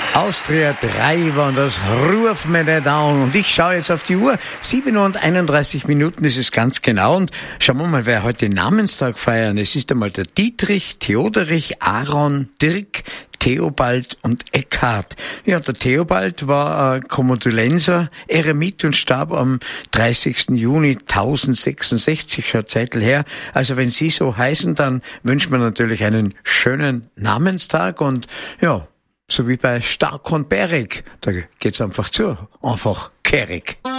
Austria 3 waren das, Ruf mir nicht an. Und ich schaue jetzt auf die Uhr. 7 Uhr und 31 Minuten ist es ganz genau. Und schauen wir mal, wer heute Namenstag feiern. Es ist einmal der Dietrich, Theoderich, Aaron, Dirk, Theobald und Eckhard. Ja, der Theobald war Kommodulenser, Eremit und starb am 30. Juni 1066, schon Zeitl her. Also wenn Sie so heißen, dann wünschen wir natürlich einen schönen Namenstag und ja, so wie bei Stark und Bärig, da geht's einfach zu. Einfach kehrig.